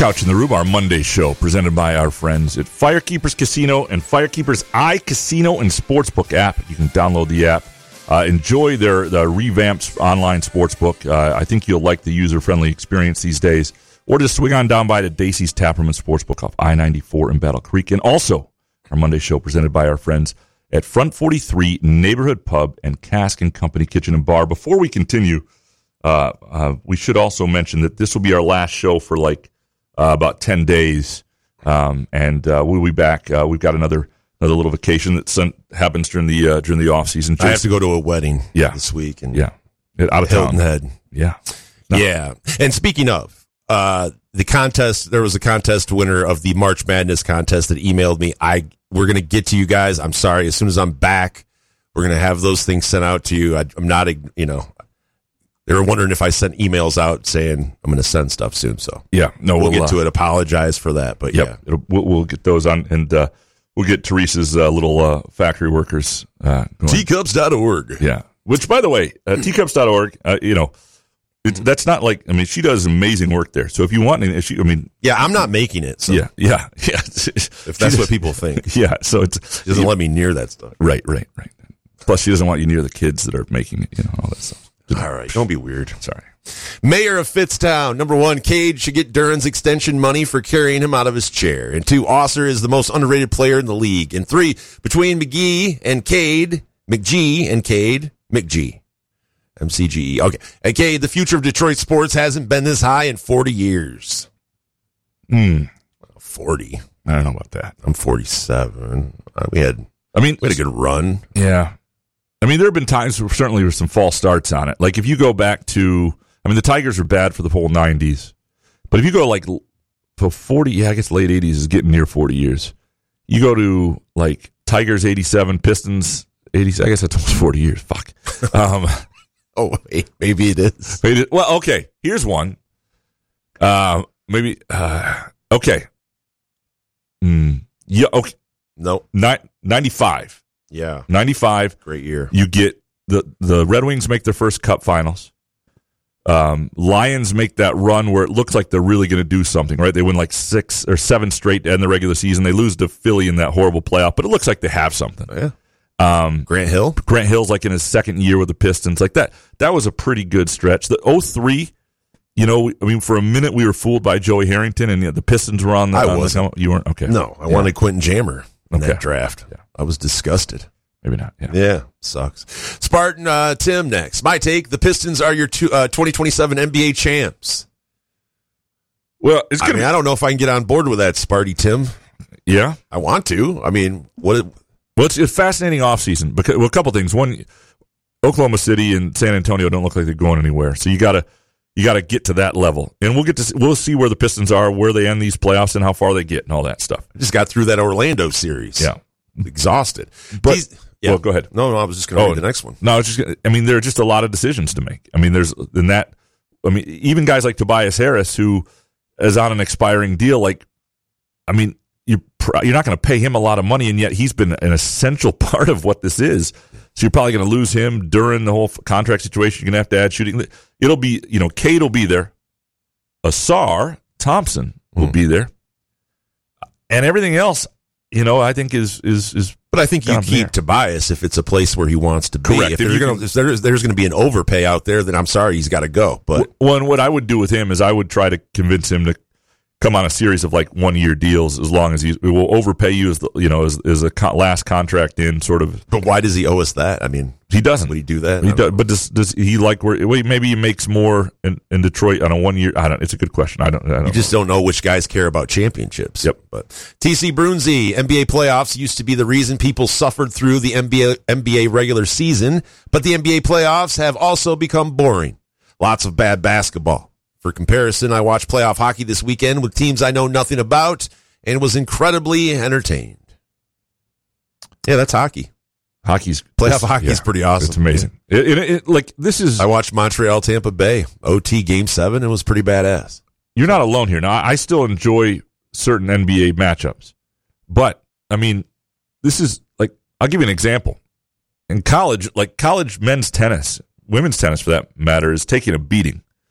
Couch in the Room, our Monday show, presented by our friends at Firekeepers Casino and Firekeepers iCasino and Sportsbook app. You can download the app. Enjoy the revamped online sportsbook. I think you'll like the user-friendly experience these days. Or just swing on down by to Dacey's Taproom and Sportsbook off I-94 in Battle Creek. And also, our Monday show presented by our friends at Front 43 Neighborhood Pub and Cask and Company Kitchen and Bar. Before we continue, we should also mention that this will be our last show for about 10 days. We'll be back. We've got another little vacation that happens during the off season. I have to go to a wedding this week. And out of Hilton town. Head. Yeah. No. Yeah. And speaking of, the contest, there was a contest winner of the March Madness contest that emailed me. We're going to get to you guys. I'm sorry. As soon as I'm back, we're going to have those things sent out to you. I'm not, they were wondering if I sent emails out saying I'm going to send stuff soon. So we'll get to it. Apologize for that. But we'll get those on, and we'll get Teresa's little factory workers going. Teacups.org. Yeah. Which, by the way, teacups.org, that's not she does amazing work there. So if you want, I'm not making it. So. Yeah. If that's what people think. Yeah. So she doesn't let me near that stuff. Right. Plus, she doesn't want you near the kids that are making it, all that stuff. All right. Don't be weird. Sorry. Mayor of Fittstown. Number 1, Cade should get Duran's extension money for carrying him out of his chair. And 2, Osser is the most underrated player in the league. And 3, between McGee and Cade, McGee. MCGE. Okay. And Cade, the future of Detroit sports hasn't been this high in 40 years. 40. I don't know about that. I'm 47. We had a good run. Yeah. There have been times where certainly with some false starts on it. Like if you go back to, the Tigers were bad for the whole 90s. But if you go for 40, I guess late 80s is getting near 40 years. You go to Tigers 87, Pistons 80, I guess that's almost 40 years. Fuck. Maybe it is. Well, okay. Here's one. Okay. Yeah. Okay. No. 95. Yeah. 95. Great year. You get the Red Wings make their first Cup Finals. Lions make that run where it looks like they're really going to do something, right? They win 6 or 7 straight to end the regular season. They lose to Philly in that horrible playoff, but it looks like they have something. Yeah. Grant Hill's in his second year with the Pistons. That was a pretty good stretch. The 03, for a minute we were fooled by Joey Harrington, and the Pistons were on the. I wasn't. You weren't? Okay. No, I wanted Quentin Jammer in that draft. Yeah. I was disgusted. Maybe not. Yeah, sucks. Spartan Tim next. My take: the Pistons are your 2027 NBA champs. Well, it's gonna I don't know if I can get on board with that, Sparty Tim. Yeah, I want to. What? Well, it's a fascinating offseason because a couple things. One, Oklahoma City and San Antonio don't look like they're going anywhere. So you gotta get to that level, and we'll see where the Pistons are, where they end these playoffs, and how far they get, and all that stuff. I just got through that Orlando series. Yeah, exhausted. But well, go ahead. No, I was just going to read the next one. No, it's just. There are just a lot of decisions to make. Even guys like Tobias Harris, who is on an expiring deal. You're not going to pay him a lot of money, and yet he's been an essential part of what this is. So you're probably going to lose him during the whole contract situation. You're going to have to add shooting. It'll be, Cade will be there. Asar Thompson will be there. And everything else, I think is. But I think you keep Tobias if it's a place where he wants to be. Correct. If there's going to be an overpay out there, then I'm sorry, he's got to go. But what I would do with him is I would try to convince him to come on a series of 1-year deals as long as we will overpay you as last contract in sort of. But why does he owe us that? He doesn't. Would he do that? He does, but does he maybe he makes more in Detroit on a 1-year? It's a good question. I don't You just don't know which guys care about championships. Yep. But TC Brunzi, NBA playoffs used to be the reason people suffered through the NBA regular season, but the NBA playoffs have also become boring. Lots of bad basketball. For comparison, I watched playoff hockey this weekend with teams I know nothing about and was incredibly entertained. Yeah, that's hockey. Playoff hockey is pretty awesome. It's amazing. This is. I watched Montreal Tampa Bay OT Game 7. It was pretty badass. You're not alone here. Now, I still enjoy certain NBA matchups, but this is I'll give you an example. In college, college men's tennis, women's tennis for that matter, is taking a beating.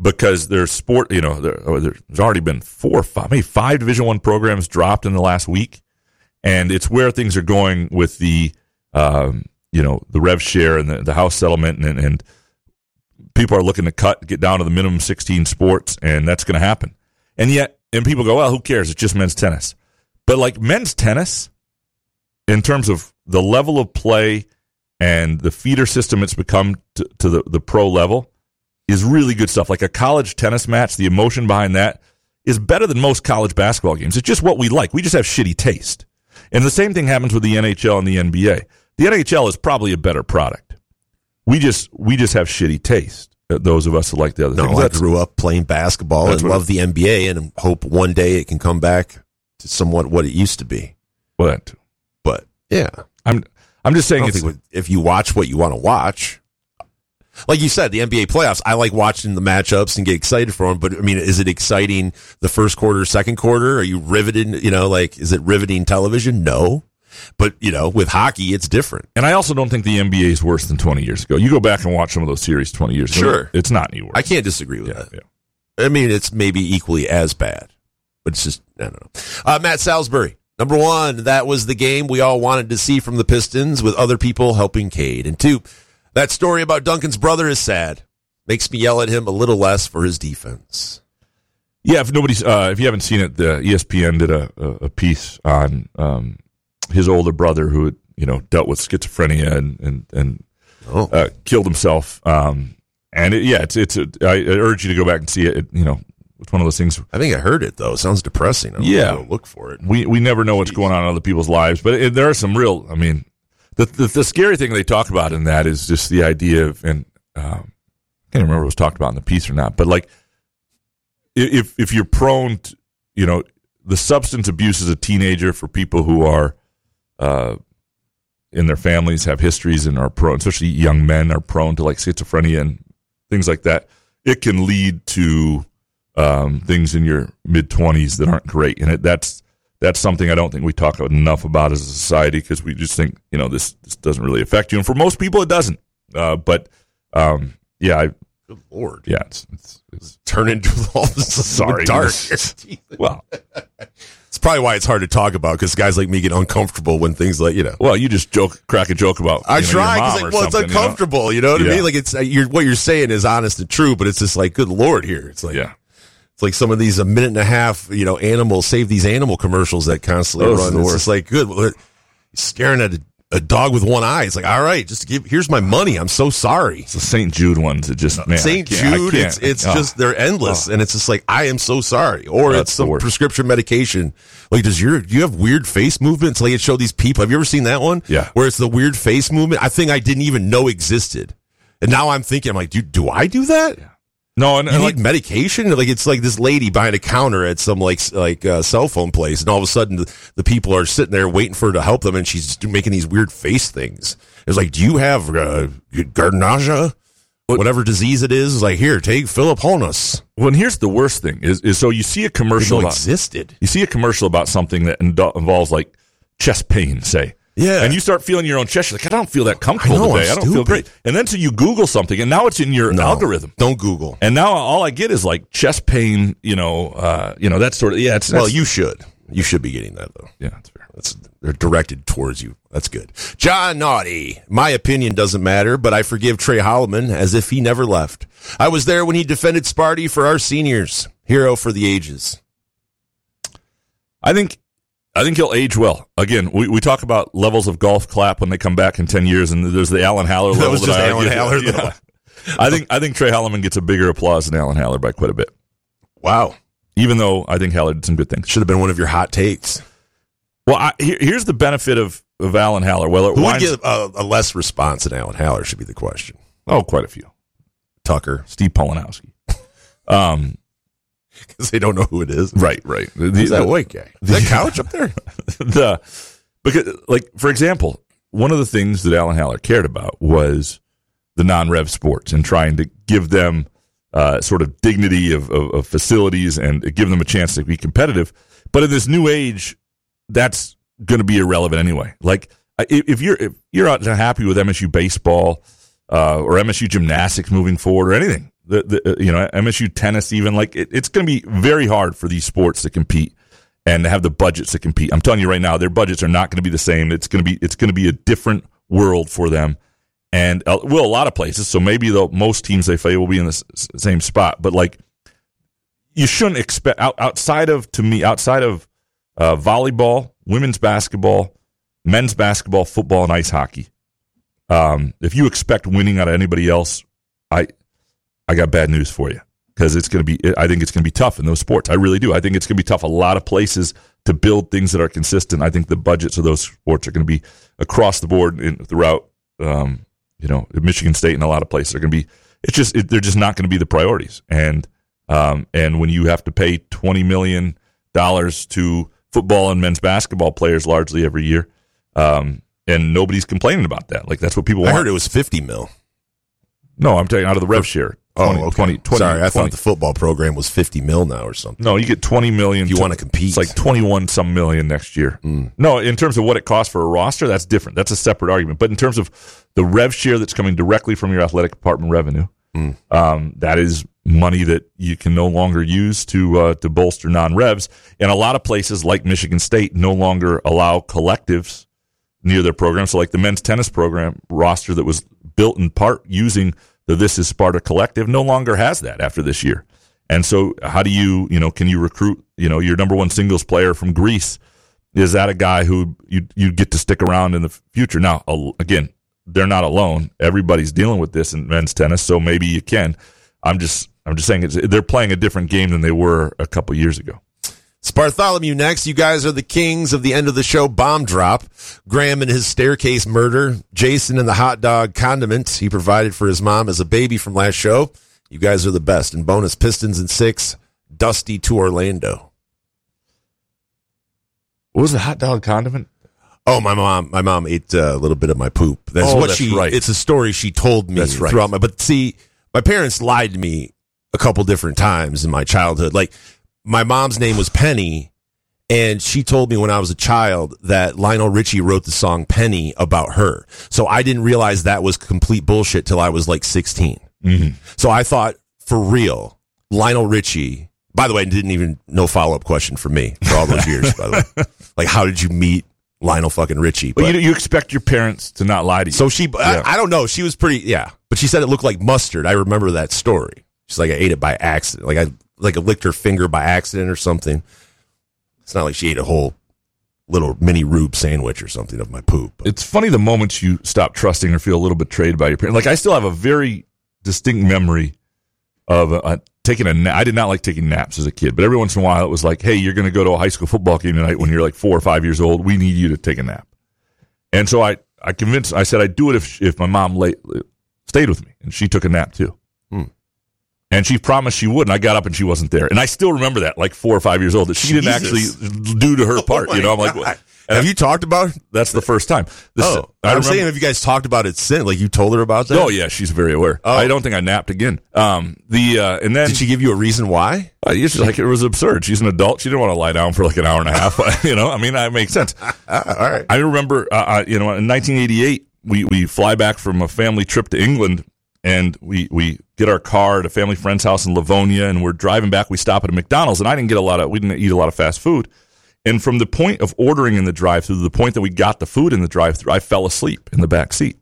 because there's sport, there's already been 4 or 5, maybe 5 Division I programs dropped in the last week. And it's where things are going with the, the rev share and the house settlement, and people are looking to get down to the minimum 16 sports, and that's going to happen. And people go, well, who cares? It's just men's tennis. But like men's tennis, in terms of the level of play and the feeder system it's become to the pro level, is really good stuff. Like a college tennis match, the emotion behind that is better than most college basketball games. It's just what we like. We just have shitty taste. And the same thing happens with the NHL and the NBA. The NHL is probably a better product. We just have shitty taste. Those of us who like the other things. I grew up playing basketball and love the NBA and hope one day it can come back to somewhat what it used to be. Well, that too. But yeah, I'm just saying, if you watch what you want to watch. Like you said, the NBA playoffs, I like watching the matchups and get excited for them. But, I mean, is it exciting the first quarter, second quarter? Are you riveted? Is it riveting television? No. But, with hockey, it's different. And I also don't think the NBA is worse than 20 years ago. You go back and watch some of those series 20 years ago. Sure. It's not any worse. I can't disagree with that. Yeah. I mean, it's maybe equally as bad. But it's just, I don't know. Matt Salisbury, number 1, that was the game we all wanted to see from the Pistons with other people helping Cade. And 2, that story about Duncan's brother is sad. Makes me yell at him a little less for his defense. Yeah, if you haven't seen it, the ESPN did a piece on his older brother who had, dealt with schizophrenia and killed himself. And I urge you to go back and see it. It's one of those things. I think I heard it though. It sounds depressing. I'm gonna look for it. We never know what's going on in other people's lives, but there are some real. I mean. The scary thing they talk about in that is just the idea of, and I can't remember if it was talked about in the piece or not, but like if you're prone to, the substance abuse as a teenager for people who are in their families, have histories, and are prone, especially young men, are prone to like schizophrenia and things like that, it can lead to things in your mid-20s that aren't great. And that's something I don't think we talk enough about as a society, because we just think, this doesn't really affect you. And for most people, it doesn't. Good Lord. Yeah. It's turn into all this sorry, dark. Well, it's probably why it's hard to talk about, because guys like me get uncomfortable when things like, Well, you just crack a joke about I try, because it's uncomfortable, you know what I mean? Like, it's what you're saying is honest and true, but it's just like, good Lord here. It's like, It's like some of these 1.5 minute, animals, save these animal commercials that constantly run. It's just like, good. Staring at a dog with one eye. It's like, all right, here's my money. I'm so sorry. It's the St. Jude ones. It just, St. Jude, it's just, they're endless. And it's just like, I am so sorry. Or it's some prescription medication. Like, do you have weird face movements? Like, it showed these people. Have you ever seen that one? Yeah. Where it's the weird face movement. I think I didn't even know existed. And now I'm thinking, I'm like, do I do that? Yeah. No, and you need medication. Like, it's like this lady behind a counter at some cell phone place, and all of a sudden the people are sitting there waiting for her to help them, and she's making these weird face things. It's like, do you have Gardnersia? Whatever disease it is, like, here, take Philip Honus. Well, and here's the worst thing is so you see a commercial existed. You see a commercial about something that involves like chest pain, say. Yeah. And you start feeling your own chest. You're like, I don't feel that comfortable today. I don't feel great. And then so you Google something, and now it's in your algorithm. Don't Google. And now all I get is like chest pain, that sort of, well, you should. You should be getting that, though. Yeah, that's fair. They're directed towards you. That's good. John Naughty. My opinion doesn't matter, but I forgive Trey Holloman as if he never left. I was there when he defended Sparty for our seniors. Hero for the ages. I think he'll age well. Again, we talk about levels of golf clap when they come back in 10 years, and there's the Alan Haller level. That was just Alan Haller. Yeah. I think Trey Holloman gets a bigger applause than Alan Haller by quite a bit. Wow. Even though I think Haller did some good things. Should have been one of your hot takes. Well, here's the benefit of Alan Haller. Well, who would get a less response than Alan Haller should be the question. Oh, quite a few. Tucker. Steve Polanowski. Because they don't know who it is. Right. Who's that white guy? That couch up there? Because, like, for example, one of the things that Alan Haller cared about was the non-rev sports and trying to give them sort of dignity of facilities and give them a chance to be competitive. But in this new age, that's going to be irrelevant anyway. Like, if you're not happy with MSU baseball or MSU gymnastics moving forward or anything, MSU tennis, even like it's going to be very hard for these sports to compete and to have the budgets to compete. I'm telling you right now, their budgets are not going to be the same. It's going to be a different world for them, and a lot of places. So maybe most teams they play will be in the same spot, but like you shouldn't expect outside of volleyball, women's basketball, men's basketball, football, and ice hockey. If you expect winning out of anybody else, I got bad news for you, because I think it's going to be tough in those sports. I really do. I think it's going to be tough. A lot of places to build things that are consistent. I think the budgets of those sports are going to be across the board throughout, Michigan State and a lot of places are going to be. They're just not going to be the priorities. And when you have to pay $20 million to football and men's basketball players largely every year, and nobody's complaining about that. Like, that's what people want. I heard it was $50 million. No, I'm taking out of the rev share. 20. Sorry, I thought the football program was $50 million now or something. No, you get $20 million. If you want to compete. It's like 21 some million next year. No, in terms of what it costs for a roster, that's different. That's a separate argument. But in terms of the rev share that's coming directly from your athletic department revenue, that is money that you can no longer use to bolster non-revs. And a lot of places like Michigan State no longer allow collectives near their program. So like the men's tennis program roster that was built in part using the This Is Sparta collective no longer has that after this year. And so how do you can you recruit, your number one singles player from Greece? Is that a guy who you get to stick around in the future? Now, again, they're not alone. Everybody's dealing with this in men's tennis, so maybe you can. I'm just saying they're playing a different game than they were a couple years ago. Spartholomew next. You guys are the kings of the end of the show bomb drop. Graham and his staircase murder. Jason and the hot dog condiment he provided for his mom as a baby from last show. You guys are the best. And bonus, Pistons in 6. Dusty to Orlando. What was the hot dog condiment? Oh, my mom ate a little bit of my poop. That's right. It's a story she told me throughout but see, my parents lied to me a couple different times in my childhood. Like, my mom's name was Penny, and she told me when I was a child that Lionel Richie wrote the song Penny about her. So I didn't realize that was complete bullshit till I was like 16. Mm-hmm. So I thought, for real, Lionel Richie, by the way, no follow-up question for me for all those years, by the way. Like, how did you meet Lionel fucking Richie? But you expect your parents to not lie to you. So I don't know. She was pretty, but she said it looked like mustard. I remember that story. She's like, I ate it by accident. Like I licked her finger by accident or something. It's not like she ate a whole little mini Rube sandwich or something of my poop. But. It's funny the moments you stop trusting or feel a little betrayed by your parents. Like, I still have a very distinct memory of taking a nap. I did not like taking naps as a kid, but every once in a while it was like, hey, you're going to go to a high school football game tonight when you're like 4 or 5 years old. We need you to take a nap. And so I said I'd do it if my mom stayed with me, and she took a nap too. And she promised she would, and I got up and she wasn't there. And I still remember that, like 4 or 5 years old, that she didn't actually do to her part. I'm like, what? Have you talked about it? That's the first time. I'm saying, have you guys talked about it since? Like, you told her about that? Oh, yeah, she's very aware. I don't think I napped again. And then did she give you a reason why? She's like, it was absurd. She's an adult. She didn't want to lie down for like an hour and a half. That makes sense. All right. I remember, in 1988, we fly back from a family trip to England. And we get our car at a family friend's house in Livonia, and we're driving back. We stop at a McDonald's, and we didn't eat a lot of fast food. And from the point of ordering in the drive-thru to the point that we got the food in the drive-thru, I fell asleep in the back seat.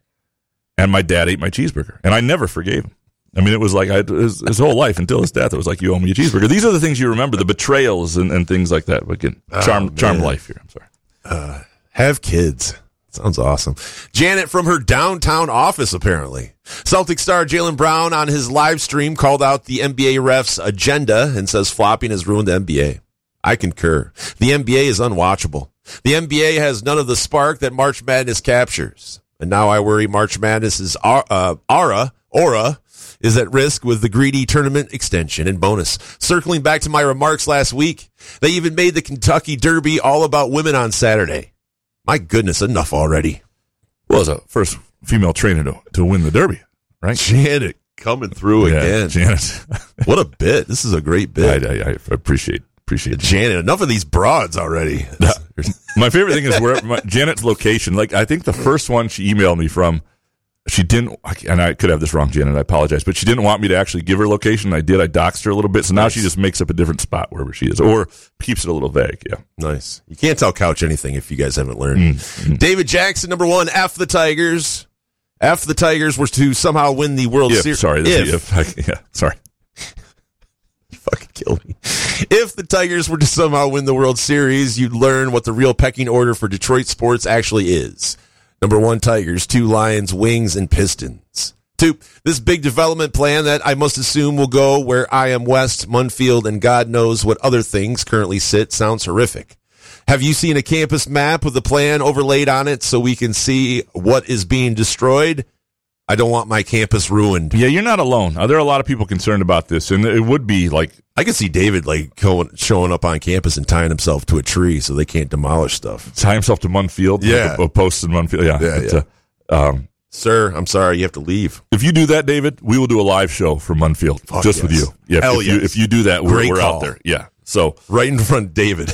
And my dad ate my cheeseburger, and I never forgave him. I mean, it was like his whole life until his death. It was like, you owe me a cheeseburger. These are the things you remember, the betrayals and things like that. But again, charmed life here. I'm sorry. Have kids. Sounds awesome. Janet from her downtown office, apparently. Celtic star Jaylen Brown on his live stream called out the NBA refs' agenda and says flopping has ruined the NBA. I concur. The NBA is unwatchable. The NBA has none of the spark that March Madness captures. And now I worry March Madness's aura is at risk with the greedy tournament extension and bonus. Circling back to my remarks last week, they even made the Kentucky Derby all about women on Saturday. My goodness, enough already. Well, as a first female trainer to win the Derby, right? Janet coming through again. Janet. What a bit. This is a great bit. I appreciate Janet. Enough of these broads already. My favorite thing is Janet's location. Like, I think the first one she emailed me from she didn't, and I could have this wrong, Janet, I apologize, but she didn't want me to actually give her location. I did. I doxed her a little bit, so now she just makes up a different spot wherever she is, or keeps it a little vague. Yeah, nice. You can't tell Couch anything if you guys haven't learned. David Jackson, number one, F the Tigers. F the Tigers were to somehow win the World Series. Sorry, sorry. You fucking killed me. If the Tigers were to somehow win the World Series, you'd learn what the real pecking order for Detroit sports actually is. Number one, Tigers. 2, Lions, Wings, and Pistons. 2, this big development plan that I must assume will go where I Am West, Munfield, and God knows what other things currently sit sounds horrific. Have you seen a campus map with a plan overlaid on it so we can see what is being destroyed? I don't want my campus ruined. Yeah, you're not alone. There are a lot of people concerned about this, and it would be like... I could see David showing up on campus and tying himself to a tree so they can't demolish stuff. Tie himself to Munfield? Yeah. A post in Munfield, yeah. Sir, I'm sorry, you have to leave. If you do that, David, we will do a live show from Munfield, just with you. Yeah, Hell yes. If you do that, we're out there. Yeah. So right in front of David.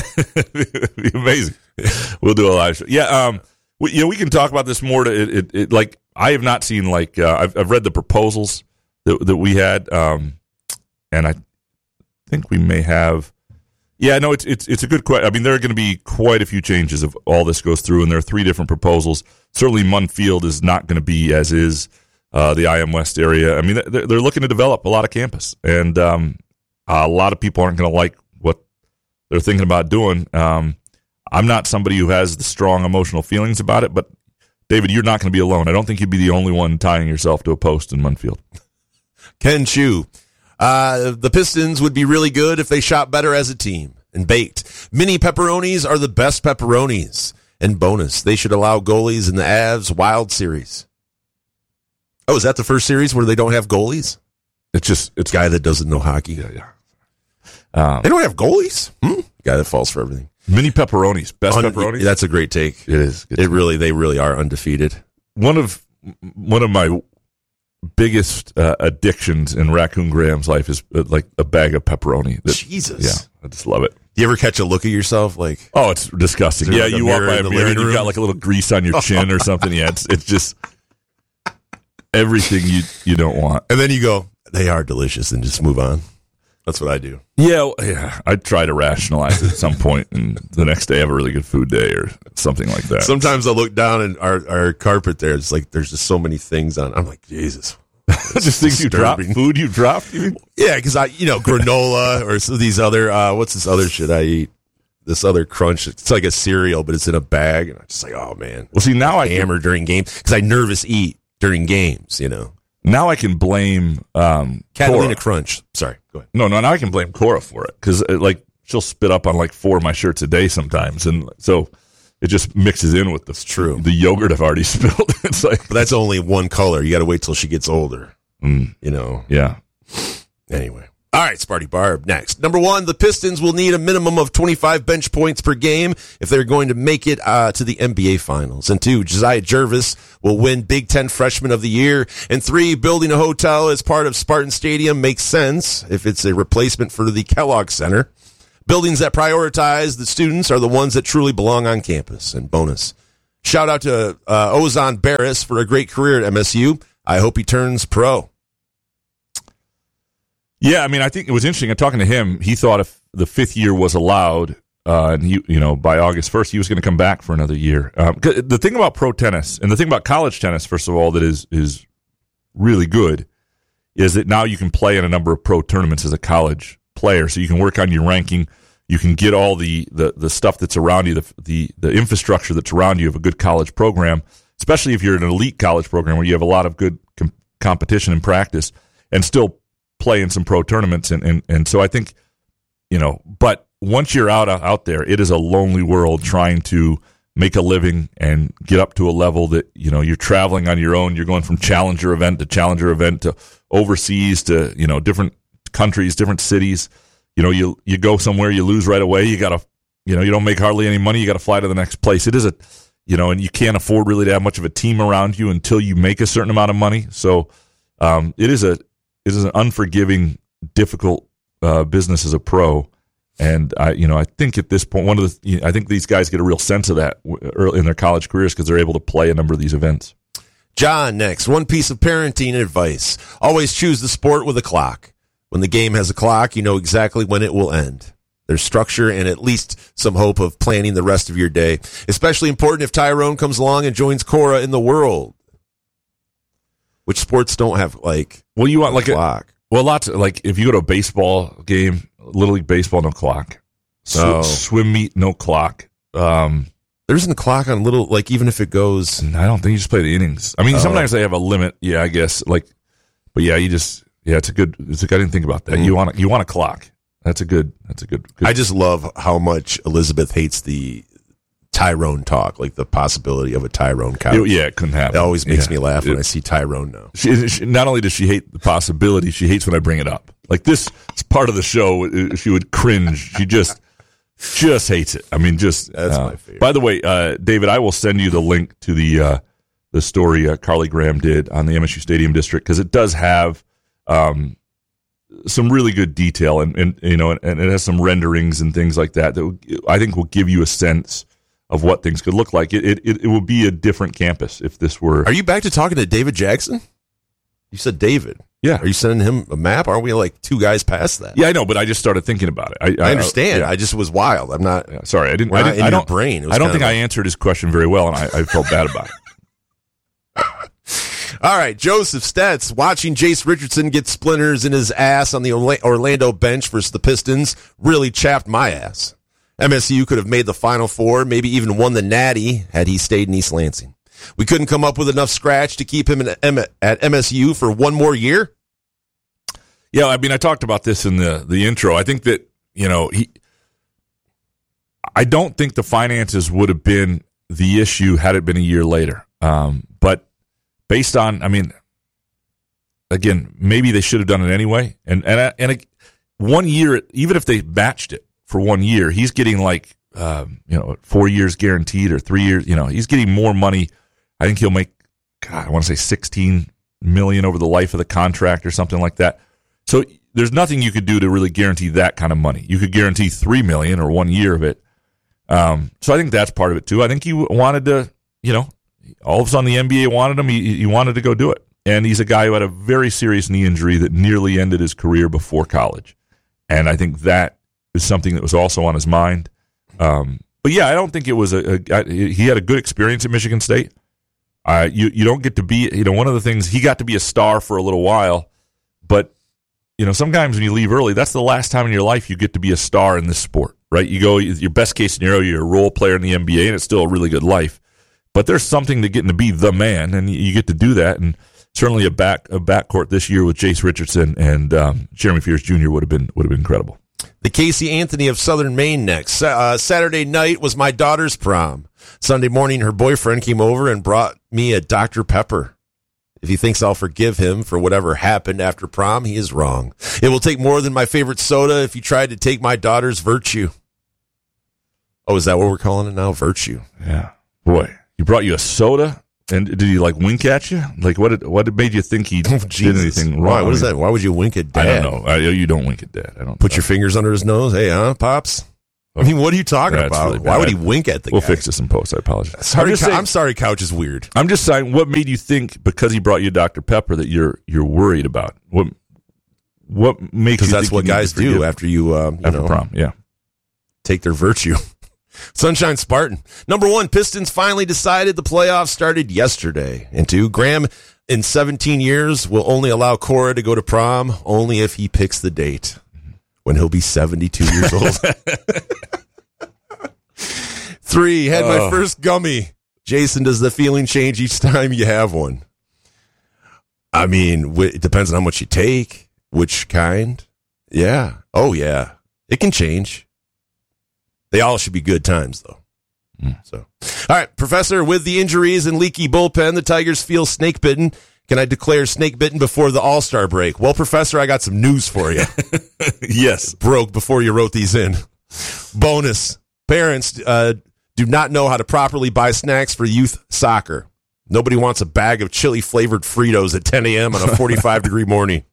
It'd be amazing. We'll do a live show. Yeah, we can talk about this more. Like I have not seen I've read the proposals that we had, and I think we may have. Yeah, no, it's a good question. I mean, there are going to be quite a few changes if all this goes through, and there are 3 different proposals. Certainly, Munfield is not going to be as is the IM West area. I mean, they're looking to develop a lot of campus, and a lot of people aren't going to like what they're thinking about doing. I'm not somebody who has the strong emotional feelings about it, but David, you're not going to be alone. I don't think you'd be the only one tying yourself to a post in Munfield. Ken Chu. The Pistons would be really good if they shot better as a team and baked. Mini pepperonis are the best pepperonis. And bonus, they should allow goalies in the Avs Wild Series. Oh, is that the first series where they don't have goalies? It's guy that doesn't know hockey. Yeah. They don't have goalies? Guy that falls for everything. Mini pepperonis, best pepperonis. That's a great take. It is. They really are undefeated. One of my biggest addictions in Raccoon Graham's life is like a bag of pepperoni. Jesus. Yeah, I just love it. Do you ever catch a look at yourself like? Oh, it's disgusting. Yeah, you walk by a mirror and you've got like a little grease on your chin or something. Yeah, it's just everything you don't want. And then you go, they are delicious, and just move on. That's what I do. Yeah. I try to rationalize it at some point, and the next day I have a really good food day or something like that. Sometimes I look down and our carpet there, it's like there's just so many things on. I'm like, Jesus. Just things you dropped? Food you dropped? You mean? Yeah, because granola or these other, what's this other shit I eat? This other crunch. It's like a cereal, but it's in a bag. And I'm just like, oh, man. Well, see, now I hammer during games because I nervous eat during games, Now I can blame Catalina Crunch. Sorry, go ahead. No, now I can blame Cora for it because she'll spit up on like 4 of my shirts a day sometimes, and so it just mixes in with the yogurt I've already spilled. It's like, but that's only one color. You got to wait till she gets older. Yeah. Anyway. All right, Sparty Barb, next. Number 1, the Pistons will need a minimum of 25 bench points per game if they're going to make it to the NBA Finals. And 2, Josiah Jervis will win Big Ten Freshman of the Year. And 3, building a hotel as part of Spartan Stadium makes sense if it's a replacement for the Kellogg Center. Buildings that prioritize the students are the ones that truly belong on campus. And bonus, shout out to Ozan Barris for a great career at MSU. I hope he turns pro. Yeah, I mean, I think it was interesting. Talking to him, he thought if the 5th year was allowed, and he, by August 1st, he was going to come back for another year. The thing about pro tennis and the thing about college tennis, first of all, that is really good, is that now you can play in a number of pro tournaments as a college player. So you can work on your ranking. You can get all the stuff that's around you, the infrastructure that's around you of a good college program, especially if you're in an elite college program where you have a lot of good competition and practice, and still play in some pro tournaments. And so I think, but once you're out there, it is a lonely world trying to make a living and get up to a level that, you're traveling on your own. You're going from challenger event to overseas to, different countries, different cities. You go somewhere, you lose right away. You got to, you don't make hardly any money. You got to fly to the next place. It is and you can't afford really to have much of a team around you until you make a certain amount of money. So it is an unforgiving, difficult business as a pro, and I think at this point, I think these guys get a real sense of that early in their college careers because they're able to play a number of these events. John next. One piece of parenting advice. Always choose the sport with a clock. When the game has a clock, you know exactly when it will end. There's structure and at least some hope of planning the rest of your day. Especially important if Tyrone comes along and joins Cora in the world. Which sports don't have, like, you want like clock? Lots of, like, if you go to a baseball game, Little League Baseball, no clock. Swim meet, no clock. There isn't a clock on little, like, even if it goes. I don't think you just play the innings. I mean, sometimes they have a limit. Yeah, I guess. Like, but yeah, it's a good. I didn't think about that. Mm-hmm. You want a clock. That's a good. I just love how much Elizabeth hates the Tyrone talk, like the possibility of a Tyrone couch. It couldn't happen. It always makes me laugh when I see Tyrone now. She not only does she hate the possibility, she hates when I bring it up. Like this is part of the show. She would cringe. She just hates it. I mean, that's my favorite. By the way, David, I will send you the link to the story Carly Graham did on the MSU Stadium District, because it does have some really good detail and it has some renderings and things like that I think will give you a sense of what things could look like. It will be a different campus if this were. Are you back to talking to David Jackson? You said David. Yeah. Are you sending him a map? Aren't we like two guys past that? Yeah, I know, but I just started thinking about it. I understand. Yeah. I just was wild. I'm not. Yeah, sorry, I didn't. I don't. Your brain. I don't think I answered his question very well, and I felt bad about it. All right, Joseph Stetz watching Jace Richardson get splinters in his ass on the Orlando bench versus the Pistons really chapped my ass. MSU could have made the Final Four, maybe even won the Natty had he stayed in East Lansing. We couldn't come up with enough scratch to keep him at MSU for one more year. Yeah, I mean, I talked about this in the intro. I think that I don't think the finances would have been the issue had it been a year later. But based on, I mean, again, maybe they should have done it anyway. And 1 year, even if they matched it for 1 year, he's getting like 4 years guaranteed or 3 years. He's getting more money. I think he'll make, I want to say $16 million over the life of the contract or something like that. So there's nothing you could do to really guarantee that kind of money. You could guarantee $3 million or 1 year of it. So I think that's part of it too. I think he wanted to, all of a sudden the NBA wanted him. He wanted to go do it. And he's a guy who had a very serious knee injury that nearly ended his career before college. And I think that is something that was also on his mind. But yeah, I don't think it was he had a good experience at Michigan State. You don't get to be, one of the things, he got to be a star for a little while, but sometimes when you leave early, that's the last time in your life you get to be a star in this sport, right? You go, your best case scenario, you're a role player in the NBA, and it's still a really good life. But there's something to getting to be the man, and you get to do that. And certainly a backcourt this year with Jace Richardson and Jeremy Fears Jr. would have been incredible. The Casey Anthony of Southern Maine next. Saturday night was my daughter's prom. Sunday morning, her boyfriend came over and brought me a Dr. Pepper. If he thinks I'll forgive him for whatever happened after prom, he is wrong. It will take more than my favorite soda if you tried to take my daughter's virtue. Oh, is that what we're calling it now? Virtue. Yeah. Boy, he brought you a soda? And did he wink at you? Like what made you think he did anything wrong? Why? What is that? Why would you wink at Dad? I don't know. You don't wink at Dad. I don't. Put your fingers under his nose. Hey, Pops? I mean, what are you talking about? Really why would he wink at the guy? We'll fix this in post. I apologize. I'm sorry, Couch is weird. I'm just saying, what made you think because he brought you Dr. Pepper that you're worried about? What makes you? Because that's what guys do after after prom. Yeah, take their virtue. Sunshine Spartan. Number 1, Pistons finally decided the playoffs started yesterday. And 2, Graham in 17 years will only allow Cora to go to prom only if he picks the date when he'll be 72 years old. 3, had my first gummy. Jason, does the feeling change each time you have one? I mean, it depends on how much you take, which kind. Yeah. Oh, yeah. It can change. They all should be good times, though. So, all right, Professor, with the injuries and leaky bullpen, the Tigers feel snake-bitten. Can I declare snake-bitten before the All-Star break? Well, Professor, I got some news for you. Yes. Broke before you wrote these in. Bonus. Parents do not know how to properly buy snacks for youth soccer. Nobody wants a bag of chili-flavored Fritos at 10 a.m. on a 45-degree morning.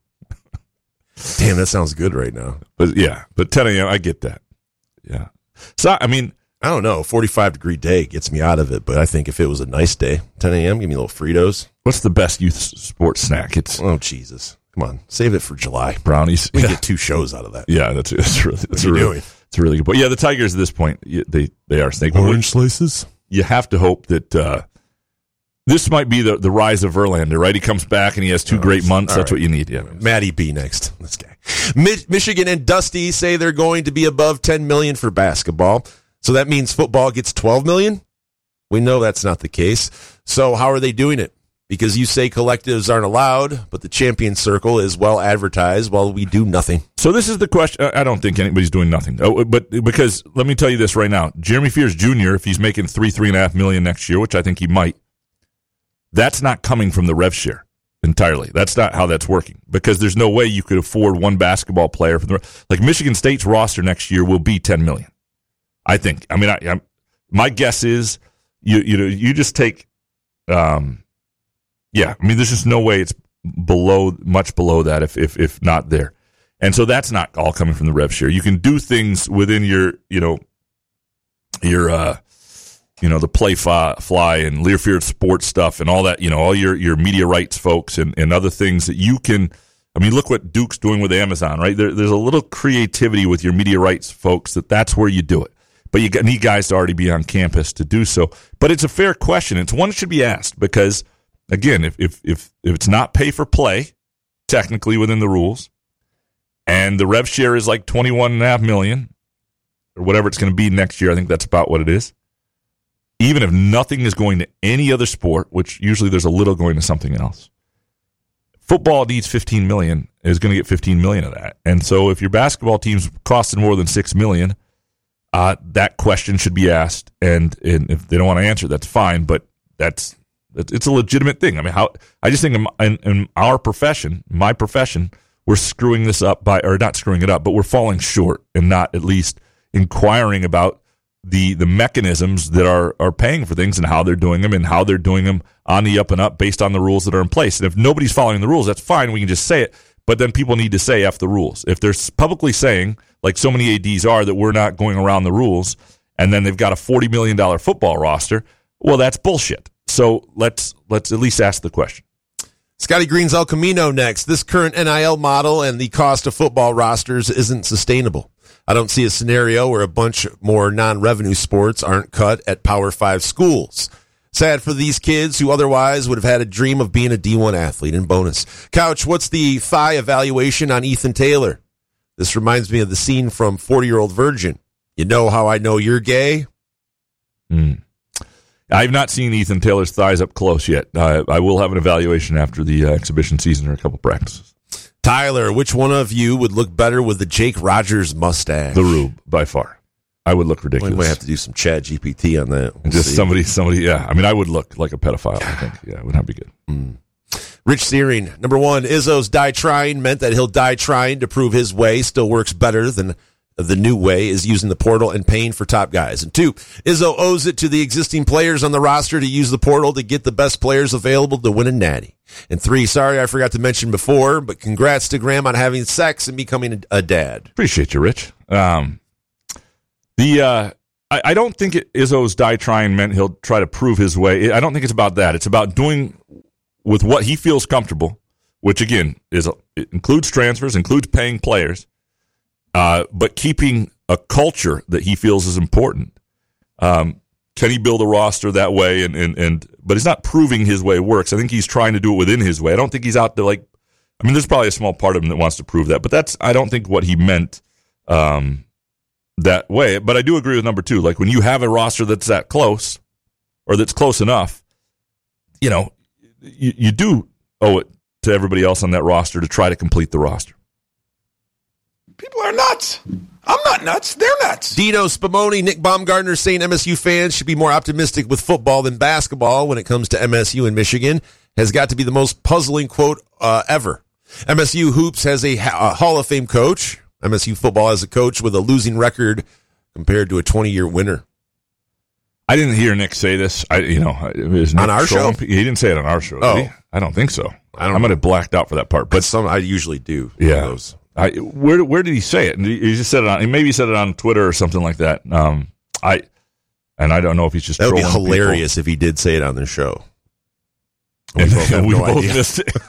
Damn, that sounds good right now. But 10 a.m., I get that. Yeah. So, I mean, I don't know. 45-degree day gets me out of it, but I think if it was a nice day, 10 a.m., give me a little Fritos. What's the best youth sports snack? Oh, Jesus. Come on. Save it for July. Brownies. We get 2 shows out of that. Yeah, that's a really good point. Yeah, the Tigers at this point, they are snake. Orange slices? You have to hope that this might be the rise of Verlander, right? He comes back and he has 2 great months. That's what you need. Yeah. Matty B next. This guy. Michigan and Dusty say they're going to be above $10 million for basketball. So that means football gets $12 million? We know that's not the case. So how are they doing it? Because you say collectives aren't allowed, but the champion circle is well advertised while we do nothing. So this is the question. I don't think anybody's doing nothing. But because let me tell you this right now. Jeremy Fears Jr., if he's making $3.5 million next year, which I think he might, that's not coming from the rev share entirely. That's not how that's working, because there's no way you could afford one basketball player. Like Michigan State's roster next year will be $10 million. I think. I mean, my guess is you just take, yeah. I mean, there's just no way it's much below that if not there, and so that's not all coming from the rev share. You can do things within your the play fly and Learfield sports stuff and all that. All your media rights folks and other things that you can. I mean, look what Duke's doing with Amazon, right? There's a little creativity with your media rights folks that's where you do it. But you need guys to already be on campus to do so. But it's a fair question. It's one that should be asked because, again, if it's not pay for play, technically within the rules, and the rev share is like $21.5 million or whatever it's going to be next year, I think that's about what it is. Even if nothing is going to any other sport, which usually there's a little going to something else, football needs $15 million, is going to get $15 million of that. And so if your basketball team's costing more than $6 million, that question should be asked, and if they don't want to answer, that's fine. But it's a legitimate thing. I mean, I just think in our profession, my profession, we're screwing this up or not screwing it up, but we're falling short and not at least inquiring about the mechanisms that are paying for things and how they're doing them and how they're doing them on the up and up based on the rules that are in place. And if nobody's following the rules, that's fine. We can just say it. But then people need to say F the rules. If they're publicly saying, like so many ADs are, that we're not going around the rules, and then they've got a $40 million football roster, well, that's bullshit. So let's at least ask the question. Scotty Green's El Camino next. This current NIL model and the cost of football rosters isn't sustainable. I don't see a scenario where a bunch more non-revenue sports aren't cut at Power 5 schools. Sad for these kids who otherwise would have had a dream of being a D1 athlete. And bonus, Couch, what's the thigh evaluation on Ethan Taylor? This reminds me of the scene from 40-Year-Old Virgin. You know how I know you're gay? I've not seen Ethan Taylor's thighs up close yet. I will have an evaluation after the exhibition season or a couple practices. Tyler, which one of you would look better with the Jake Rogers mustache? The Rube, by far. I would look ridiculous. We might have to do some Chat GPT on that. We'll just somebody, yeah. I mean, I would look like a pedophile, I think. Yeah, it would not be good. Rich Searing, number 1, Izzo's die trying meant that he'll die trying to prove his way still works better than the new way is using the portal and paying for top guys. And 2, Izzo owes it to the existing players on the roster to use the portal to get the best players available to win a natty. And 3, sorry I forgot to mention before, but congrats to Graham on having sex and becoming a dad. Appreciate you, Rich. I don't think Izzo's die trying meant he'll try to prove his way. I don't think it's about that. It's about doing with what he feels comfortable, which again it includes transfers, includes paying players, but keeping a culture that he feels is important. Can he build a roster that way? But he's not proving his way works. I think he's trying to do it within his way. I don't think he's out to there's probably a small part of him that wants to prove that, but I don't think what he meant. That way, but I do agree with number 2. Like when you have a roster that's that close, or that's close enough, you do owe it to everybody else on that roster to try to complete the roster. People are nuts. I'm not nuts. They're nuts. Dino Spumoni, Nick Baumgartner saying MSU fans should be more optimistic with football than basketball when it comes to MSU in Michigan has got to be the most puzzling quote ever. MSU Hoops has a Hall of Fame coach. MSU football has a coach with a losing record compared to a 20-year winner. I didn't hear Nick say this. On our show? He didn't say it on our show. Oh. Did he? I don't think so. I might have blacked out for that part. But I usually do. Yeah. Those. Where did he say it? He just said it on. Maybe he said it on Twitter or something like that. And I don't know if he's just that would be trolling hilarious people. if he did say it on the show. And we no both idea. missed it.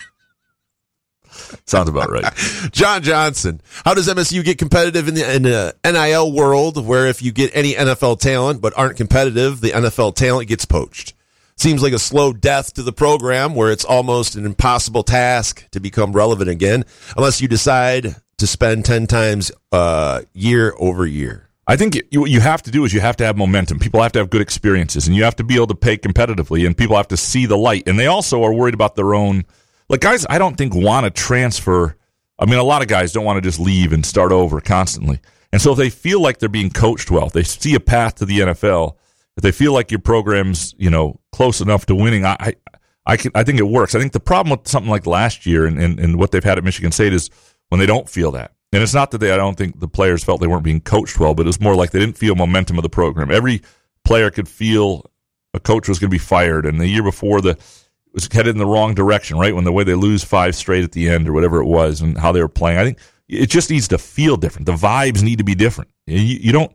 Sounds about right. John Johnson, how does MSU get competitive in the NIL world where if you get any NFL talent but aren't competitive, the NFL talent gets poached? Seems like a slow death to the program where it's almost an impossible task to become relevant again unless you decide to spend 10 times year over year. I think what you have to do is you have to have momentum. People have to have good experiences, and you have to be able to pay competitively, and people have to see the light. And they also are worried about their own. Like, guys, I don't think want to transfer. I mean, a lot of guys don't want to just leave and start over constantly. And so if they feel like they're being coached well, if they see a path to the NFL, if they feel like your program's, close enough to winning, I think it works. I think the problem with something like last year and what they've had at Michigan State is when they don't feel that. And it's not that I don't think the players felt they weren't being coached well, but it was more like they didn't feel momentum of the program. Every player could feel a coach was going to be fired. And the year before, was headed in the wrong direction, right? When the way they lose 5 straight at the end or whatever it was and how they were playing. I think it just needs to feel different. The vibes need to be different. You don't,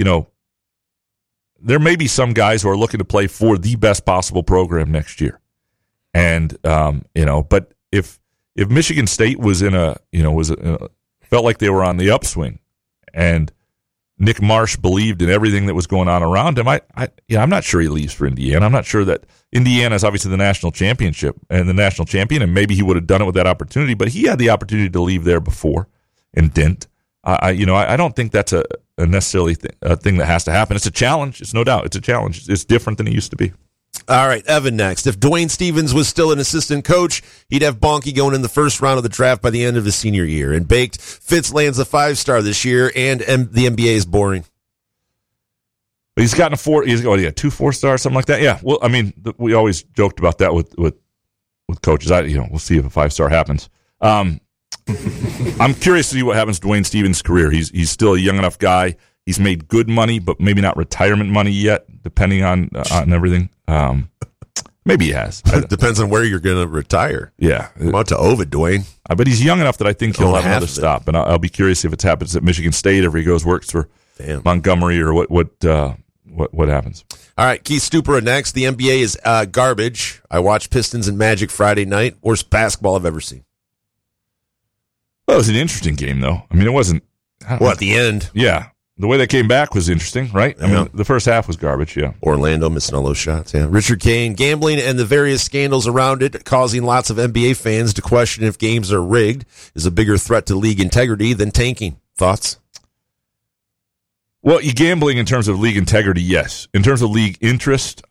there may be some guys who are looking to play for the best possible program next year. And, but if Michigan State was felt like they were on the upswing and Nick Marsh believed in everything that was going on around him, I'm not sure he leaves for Indiana. I'm not sure that Indiana is obviously the national championship and the national champion, and maybe he would have done it with that opportunity, but he had the opportunity to leave there before and didn't. I don't think that's a necessarily a thing that has to happen. It's a challenge. It's no doubt. It's a challenge. It's different than it used to be. All right, Evan next. If Dwayne Stevens was still an assistant coach, he'd have Bonke going in the first round of the draft by the end of his senior year. And baked, Fitz lands a 5-star this year, and the NBA is boring. He's gotten 2 4-stars, something like that. Yeah. Well, I mean, we always joked about that with coaches. We'll see if a 5-star happens. I'm curious to see what happens to Dwayne Stevens' career. He's still a young enough guy. He's made good money, but maybe not retirement money yet, depending on everything. Maybe he has. Depends on where you're going to retire. Yeah. I'm out to Ovid, Dwayne. But he's young enough that I think he'll have another of it. stop. And I'll be curious if it happens at Michigan State, or if he goes works for Montgomery, or what happens. All right, Keith Stupera next. The NBA is garbage. I watched Pistons and Magic Friday night. Worst basketball I've ever seen. Well, it was an interesting game, though. I mean, it wasn't. At the end? Yeah. The way they came back was interesting, right? Yeah. I mean, the first half was garbage, yeah. Orlando missing all those shots, yeah. Richard Kane, gambling and the various scandals around it, causing lots of NBA fans to question if games are rigged, is a bigger threat to league integrity than tanking. Thoughts? Well, gambling in terms of league integrity, yes. In terms of league interest,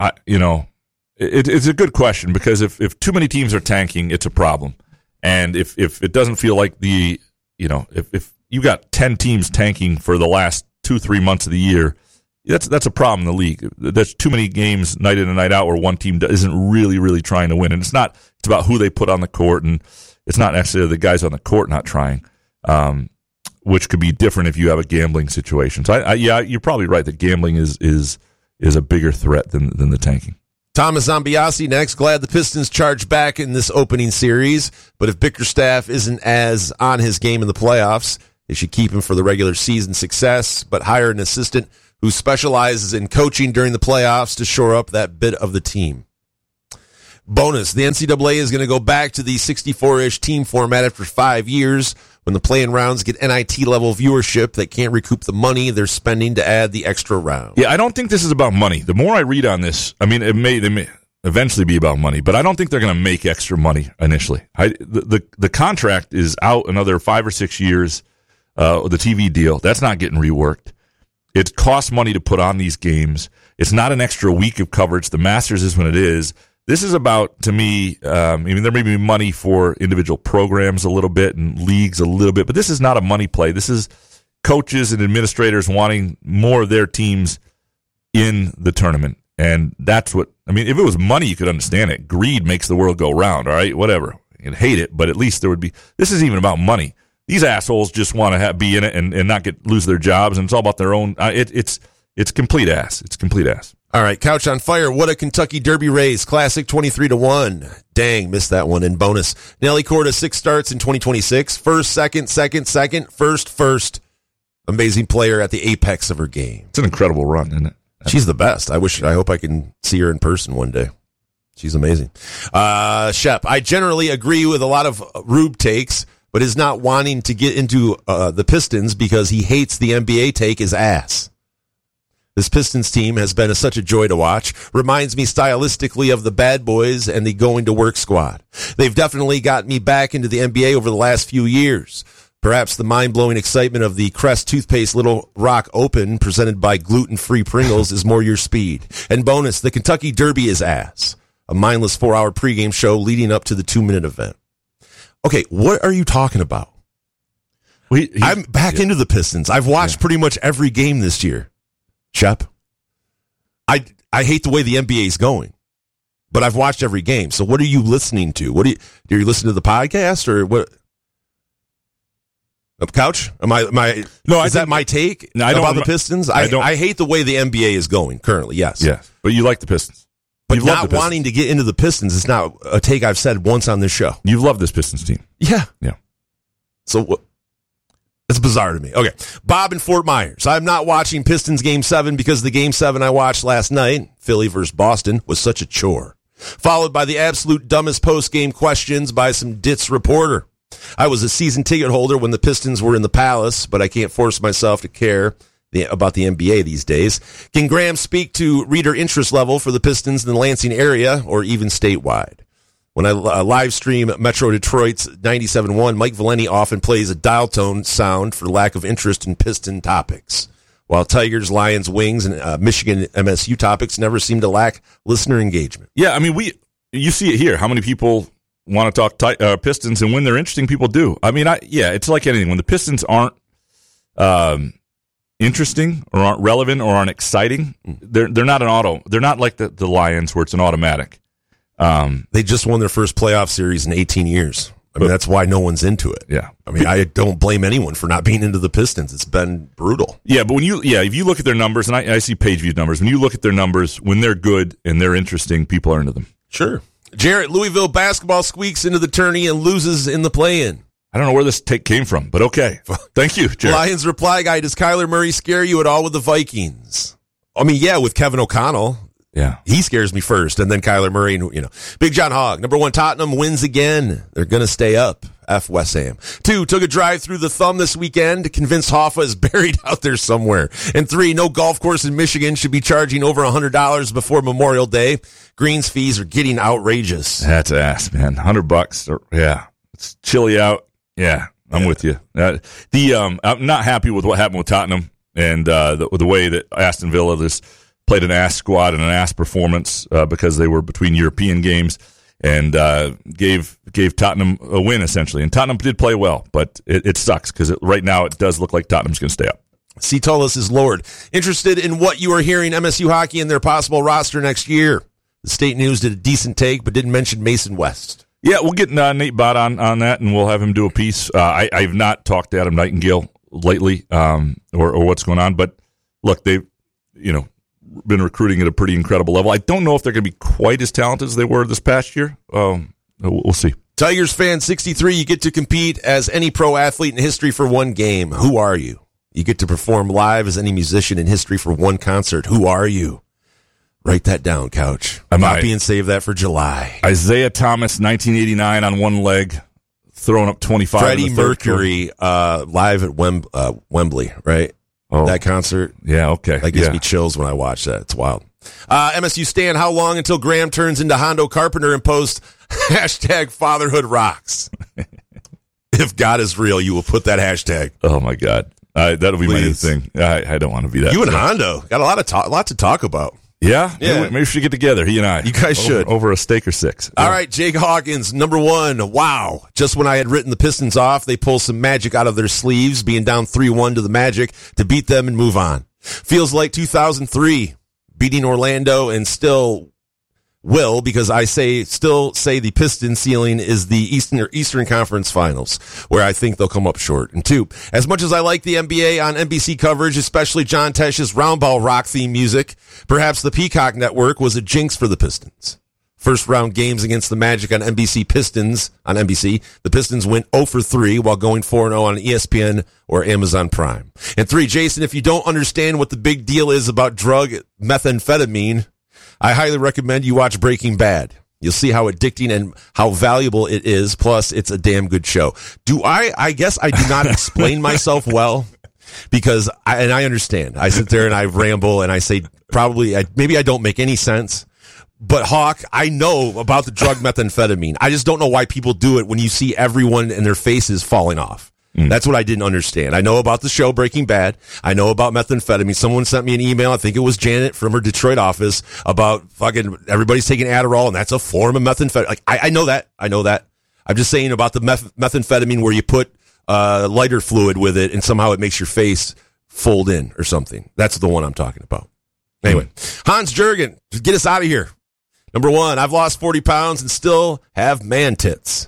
it's a good question, because if too many teams are tanking, it's a problem. And if it doesn't feel like if you got 10 teams tanking for the last 2-3 months of the year, that's a problem in the league. There's too many games night in and night out where one team isn't really, really trying to win. And it's about who they put on the court, and it's not necessarily the guys on the court not trying, which could be different if you have a gambling situation. So you're probably right that gambling is a bigger threat than the tanking. Thomas Zambiasi next. Glad the Pistons charged back in this opening series, but if Bickerstaff isn't as on his game in the playoffs, they should keep him for the regular season success, but hire an assistant who specializes in coaching during the playoffs to shore up that bit of the team. Bonus, the NCAA is going to go back to the 64-ish team format after 5 years when the play-in rounds get NIT-level viewership that can't recoup the money they're spending to add the extra round. Yeah, I don't think this is about money. The more I read on this, I mean, they may eventually be about money, but I don't think they're going to make extra money initially. The contract is out another 5 or 6 years, the TV deal. That's not getting reworked. It costs money to put on these games. It's not an extra week of coverage. The Masters is when it is. This is about, to me, there may be money for individual programs a little bit and leagues a little bit, but this is not a money play. This is coaches and administrators wanting more of their teams in the tournament. And that's what, I mean, if it was money, you could understand it. Greed makes the world go round, all right? Whatever. You'd hate it, but at least there would be, this isn't even about money. These assholes just want to be in it and not lose their jobs, and it's all about their own, it's complete ass. It's complete ass. All right, Couch on Fire. What a Kentucky Derby race. Classic 23-1. Dang, missed that one. And bonus, Nelly Korda 6 starts in 2026. First, second, first. Amazing player at the apex of her game. It's an incredible run, isn't it? She's the best. I hope I can see her in person one day. She's amazing. Shep, I generally agree with a lot of Rube takes, but is not wanting to get into the Pistons because he hates the NBA take his ass. This Pistons team has been such a joy to watch. Reminds me stylistically of the Bad Boys and the Going to Work squad. They've definitely got me back into the NBA over the last few years. Perhaps the mind-blowing excitement of the Crest Toothpaste Little Rock Open presented by gluten-free Pringles is more your speed. And bonus, the Kentucky Derby is ass. A mindless 4-hour pregame show leading up to the 2-minute event. Okay, what are you talking about? I'm back into the Pistons. I've watched pretty much every game this year. Shep, I hate the way the NBA is going, but I've watched every game. So what are you listening to? Do you listen to the podcast or what? Couch? No, is that my take about the Pistons? I hate the way the NBA is going currently. Yes. But you like the Pistons. But not wanting to get into the Pistons is not a take I've said once on this show. You've loved this Pistons team. Yeah. Yeah. So what? It's bizarre to me. Okay. Bob in Fort Myers. I'm not watching Pistons Game 7 because the Game 7 I watched last night, Philly versus Boston, was such a chore. Followed by the absolute dumbest post-game questions by some ditz reporter. I was a season ticket holder when the Pistons were in the Palace, but I can't force myself to care about the NBA these days. Can Graham speak to reader interest level for the Pistons in the Lansing area or even statewide? When I live stream Metro Detroit's 97.1, Mike Valenti often plays a dial tone sound for lack of interest in Piston topics, while Tigers, Lions, Wings, and Michigan MSU topics never seem to lack listener engagement. Yeah, I mean, you see it here. How many people want to talk Pistons, and when they're interesting, people do. I mean, it's like anything. When the Pistons aren't interesting or aren't relevant or aren't exciting, they're not an auto. They're not like the Lions where it's an automatic. They just won their first playoff series in 18 years. I mean, that's why no one's into it. Yeah. I mean, I don't blame anyone for not being into the Pistons. It's been brutal. Yeah, but if you look at their numbers, and I see page view numbers, when you look at their numbers, when they're good and they're interesting, people are into them. Sure. Jarrett, Louisville basketball squeaks into the tourney and loses in the play-in. I don't know where this take came from, but okay. Thank you, Jarrett. Lions reply guy, does Kyler Murray scare you at all with the Vikings? I mean, yeah, with Kevin O'Connell. Yeah. He scares me first, and then Kyler Murray, Big John Hogg, number 1, Tottenham wins again. They're going to stay up. F West Ham. 2, took a drive through the thumb this weekend, convinced Hoffa is buried out there somewhere. And 3, no golf course in Michigan should be charging over $100 before Memorial Day. Greens fees are getting outrageous. That's ass, man. $100. Yeah. It's chilly out. Yeah. I'm with you. I'm not happy with what happened with Tottenham and the way that Aston Villa just played an ass squad and an ass performance because they were between European games and gave Tottenham a win, essentially. And Tottenham did play well, but it sucks because right now it does look like Tottenham's going to stay up. C. Tullis is Lord. Interested in what you are hearing MSU hockey and their possible roster next year? The State News did a decent take, but didn't mention Mason West. Yeah, we'll get Nate Bott on that, and we'll have him do a piece. I've not talked to Adam Nightingale lately or what's going on, but look, they've been recruiting at a pretty incredible level. I don't know if they're going to be quite as talented as they were this past year. We'll see. Tigers fan 63, you get to compete as any pro athlete in history for one game. Who are you? You get to perform live as any musician in history for one concert. Who are you? Write that down, Couch. I'm not being saved that for July. Isaiah Thomas, 1989 on one leg, throwing up 25. Freddie Mercury live at Wembley, right? Oh, that concert. Yeah, okay. That gives me chills when I watch that. It's wild. MSU Stan, how long until Graham turns into Hondo Carpenter and posts hashtag fatherhood rocks? If God is real, you will put that hashtag. Oh, my God. That'll be my new thing. I don't want to be that. You and Hondo got a lot to talk about. Yeah? Maybe we should get together, he and I. You guys should. Over a steak or 6. All right, Jake Hawkins, number 1. Wow. Just when I had written the Pistons off, they pull some magic out of their sleeves, being down 3-1 to the Magic to beat them and move on. Feels like 2003, beating Orlando and still will, because I still say the Pistons ceiling is the Eastern Conference Finals, where I think they'll come up short. And 2, as much as I like the NBA on NBC coverage, especially John Tesh's roundball rock theme music, perhaps the Peacock Network was a jinx for the Pistons. First-round games against the Magic on NBC Pistons on NBC. The Pistons went 0-3 while going 4-0 on ESPN or Amazon Prime. And 3, Jason, if you don't understand what the big deal is about drug methamphetamine, I highly recommend you watch Breaking Bad. You'll see how addicting and how valuable it is. Plus, it's a damn good show. I guess I do not explain myself well because I understand. I sit there and I ramble and I say maybe I don't make any sense. But Hawk, I know about the drug methamphetamine. I just don't know why people do it when you see everyone and their faces falling off. That's what I didn't understand. I know about the show Breaking Bad. I know about methamphetamine. Someone sent me an email, I think it was Janet from her Detroit office, about fucking everybody's taking Adderall and that's a form of methamphetamine. Like, I know that. I'm just saying about the methamphetamine where you put lighter fluid with it and somehow it makes your face fold in or something. That's the one I'm talking about. Anyway, Hans Jurgen, get us out of here. Number 1, I've lost 40 pounds and still have man tits.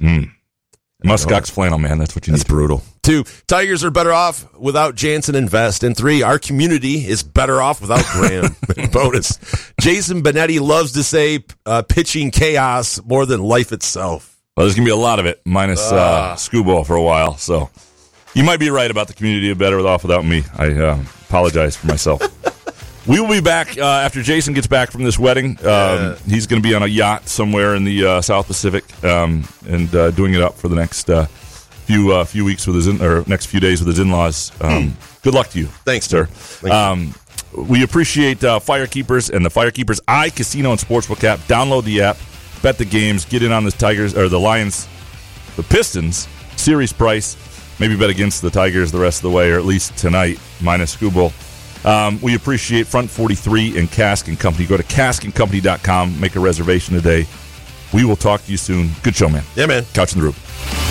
Muskox flannel, man. That's what you need. That's brutal. 2, Tigers are better off without Jansen Invest. And 3, our community is better off without Graham. Bonus. Jason Benetti loves to say pitching chaos more than life itself. Well, there's going to be a lot of it, minus Scoobo for a while. So you might be right about the community better off without me. I apologize for myself. We will be back after Jason gets back from this wedding. He's going to be on a yacht somewhere in the South Pacific and doing it up for the next few weeks with next few days with his in-laws. Good luck to you. Thanks, sir. Thank you. We appreciate Firekeepers and the Firekeepers iCasino and Sportsbook app. Download the app, bet the games, get in on the Tigers or the Lions, the Pistons series price. Maybe bet against the Tigers the rest of the way, or at least tonight, minus Scooble. We appreciate Front 43 and Cask & Company. Go to caskandcompany.com. Make a reservation today. We will talk to you soon. Good show, man. Yeah, man. Couch in the Roof.